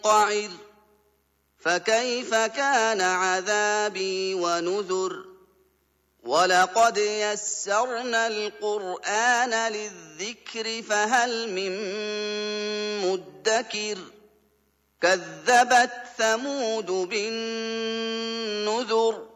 قعر فكيف كان عذابي ونذر ولقد يسرنا القرآن للذكر فهل من مدكر كذبت ثمود بالنذر